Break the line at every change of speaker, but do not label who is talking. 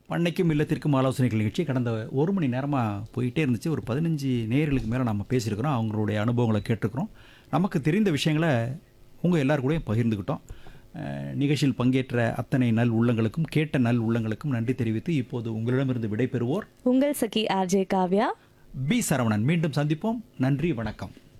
பண்ணைக்கும் இல்லத்திற்கும் ஆலோசனைகள் நிகழ்ச்சி கடந்த ஒரு மணி நேரமாக போயிட்டே இருந்துச்சு. ஒரு 15 நேயர்களுக்கு மேலே நம்ம பேசியிருக்கிறோம். அவங்களுடைய அனுபவங்களை கேட்டிருக்கிறோம். நமக்கு தெரிந்த விஷயங்களை உங்கள் எல்லார் கூடயும் பகிர்ந்துக்கிட்டோம். நிகழ்ச்சியில் பங்கேற்ற அத்தனை நல் உள்ளங்களுக்கும் கேட்ட நல் உள்ளங்களுக்கும் நன்றி தெரிவித்து இப்போது உங்களிடமிருந்து விடைபெறுவோர்
உங்கள் சகி ஆர்ஜே காவ்யா.
பி சரவணன். மீண்டும் சந்திப்போம். நன்றி, வணக்கம்.